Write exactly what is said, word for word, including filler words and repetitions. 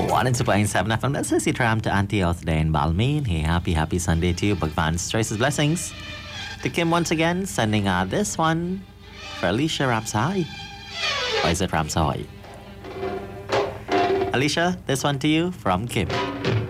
one and two point seven F M. That's Sissy Tram to Auntie Health Day in Balmain. Hey, happy, happy Sunday to you. Bhagwan's choices, blessings. To Kim once again, sending out this one for Alicia Rapsahai. Or is it Ramsahai? Alicia, this one to you from Kim.